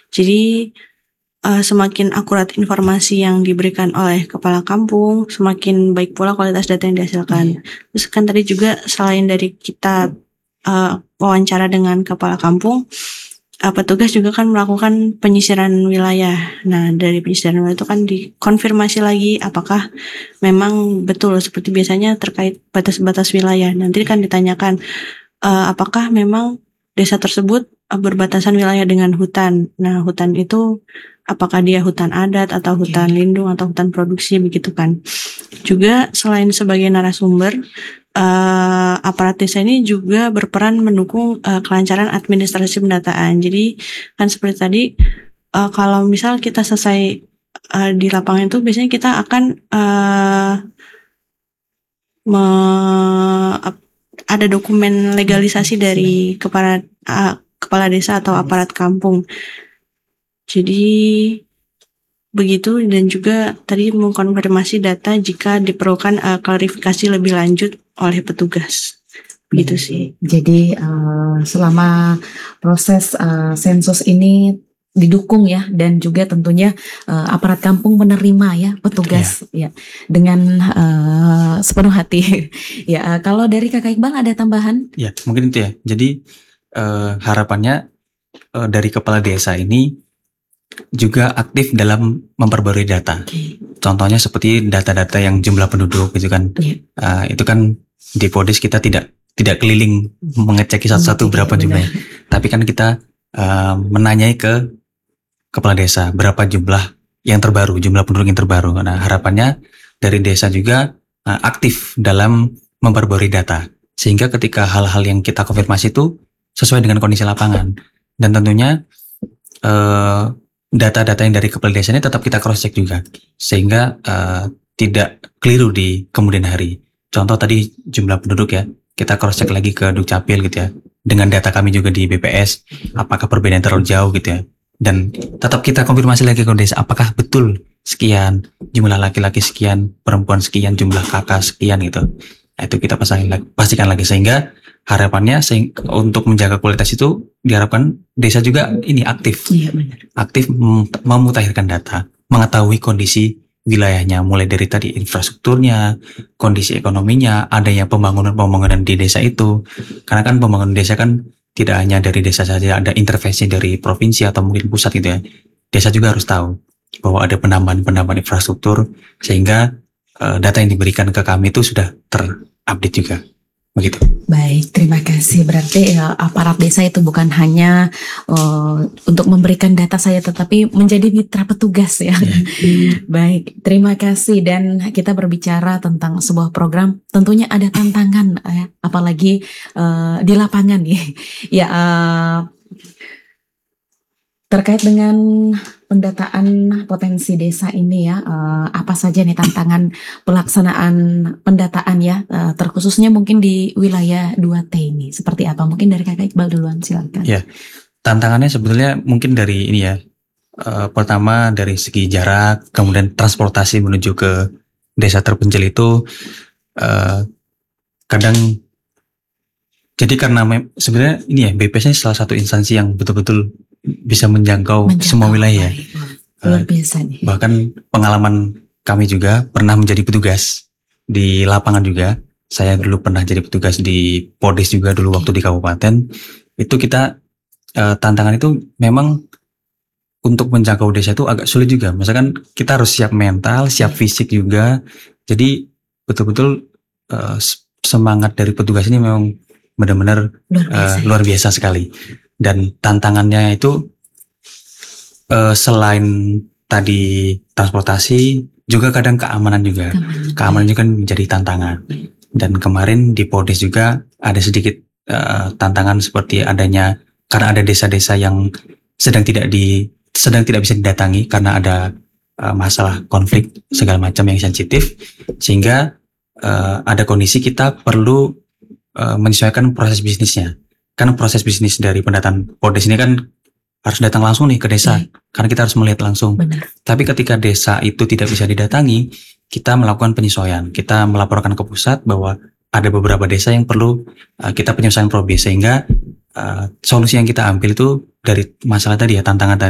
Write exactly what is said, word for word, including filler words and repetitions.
Jadi uh, semakin akurat informasi yang diberikan oleh kepala kampung, semakin baik pula kualitas data yang dihasilkan. Terus kan tadi juga selain dari kita uh, wawancara dengan kepala kampung, uh, petugas juga kan melakukan penyisiran wilayah. Nah, dari penyisiran wilayah itu kan dikonfirmasi lagi apakah memang betul seperti biasanya terkait batas-batas wilayah. Nanti kan ditanyakan uh, apakah memang desa tersebut uh, berbatasan wilayah dengan hutan. Nah, hutan itu apakah dia hutan adat atau hutan lindung atau hutan produksi begitu kan. Juga selain sebagai narasumber, uh, aparat desa ini juga berperan mendukung uh, kelancaran administrasi pendataan. Jadi kan seperti tadi, uh, kalau misal kita selesai uh, di lapangan itu biasanya kita akan uh, me, uh, ada dokumen legalisasi dari kepala uh, kepala desa atau aparat kampung. Jadi begitu, dan juga tadi mengkonfirmasi data jika diperlukan uh, klarifikasi lebih lanjut oleh petugas. Begitu sih. Jadi uh, selama proses uh, sensus ini didukung ya, dan juga tentunya uh, aparat kampung menerima ya petugas ya, ya dengan uh, sepenuh hati. Ya, uh, kalau dari Kakak Iqbal ada tambahan? Ya, mungkin itu ya. Jadi uh, harapannya uh, dari kepala desa ini juga aktif dalam memperbarui data. Okay. Contohnya seperti data-data yang jumlah penduduk gitu kan. Yeah. Uh, itu kan di Podes kita tidak tidak keliling mengecek satu-satu berapa jumlahnya. Tapi kan kita uh, menanyai ke kepala desa berapa jumlah yang terbaru, jumlah penduduk yang terbaru. Nah, harapannya dari desa juga uh, aktif dalam memperbarui data, sehingga ketika hal-hal yang kita konfirmasi itu sesuai dengan kondisi lapangan. Dan tentunya uh, data-data yang dari kepala desa ini tetap kita cross check juga, sehingga uh, tidak keliru di kemudian hari. Contoh tadi jumlah penduduk ya, kita cross check lagi ke Dukcapil gitu ya, dengan data kami juga di B P S, apakah perbedaan terlalu jauh gitu ya. Dan tetap kita konfirmasi lagi ke desa, apakah betul sekian, jumlah laki-laki sekian, perempuan sekian, jumlah kakak sekian gitu. Nah, itu kita pasangin lagi, pastikan lagi, sehingga harapannya sehingga, untuk menjaga kualitas itu diharapkan desa juga ini aktif. Iya, benar. Aktif memutakhirkan data, mengetahui kondisi wilayahnya, mulai dari tadi infrastrukturnya, kondisi ekonominya, adanya pembangunan-pembangunan di desa itu. Karena kan pembangunan desa kan tidak hanya dari desa saja, ada intervensi dari provinsi atau mungkin pusat gitu ya. Desa juga harus tahu bahwa ada penambahan-penambahan infrastruktur, sehingga uh, data yang diberikan ke kami itu sudah terupdate juga. Begitu. Baik, terima kasih. Berarti ya, aparat desa itu bukan hanya uh, untuk memberikan data saya, tetapi menjadi mitra petugas ya. Yeah. Baik, terima kasih. Dan kita berbicara tentang sebuah program, tentunya ada tantangan, ya, apalagi uh, di lapangan ya. Ya, uh, terkait dengan pendataan potensi desa ini ya, uh, apa saja nih tantangan pelaksanaan pendataan ya, uh, terkhususnya mungkin di wilayah dua T ini, seperti apa? Mungkin dari Kakak Iqbal duluan, silakan. Ya, tantangannya sebetulnya mungkin dari ini ya, uh, pertama dari segi jarak, kemudian transportasi menuju ke desa terpencil itu uh, kadang, jadi karena mem- sebenarnya ini ya, B P S ini salah satu instansi yang betul-betul bisa menjangkau, menjangkau semua wilayah. Luar biasa nih. Bahkan pengalaman kami juga pernah menjadi petugas di lapangan juga. Saya dulu pernah jadi petugas di Podes juga dulu waktu di kabupaten. Itu kita uh, tantangan itu memang untuk menjangkau desa itu agak sulit juga. Misalkan kita harus siap mental, siap fisik juga. Jadi betul-betul uh, semangat dari petugas ini memang benar-benar luar biasa, uh, luar biasa sekali. Dan tantangannya itu uh, selain tadi transportasi, juga kadang keamanan juga. Keamanan, keamanan juga kan menjadi tantangan. Dan kemarin di Podes juga ada sedikit uh, tantangan seperti adanya, karena ada desa-desa yang sedang tidak di sedang tidak bisa didatangi karena ada uh, masalah konflik segala macam yang sensitif, sehingga uh, ada kondisi kita perlu uh, menyesuaikan proses bisnisnya. Kan proses bisnis dari pendataan Podes ini kan harus datang langsung nih ke desa, hmm. karena kita harus melihat langsung. Benar. Tapi ketika desa itu tidak bisa didatangi, kita melakukan penyesuaian. Kita melaporkan ke pusat bahwa ada beberapa desa yang perlu uh, kita penyesuaian probe, sehingga uh, solusi yang kita ambil itu dari masalah tadi ya, tantangan tadi.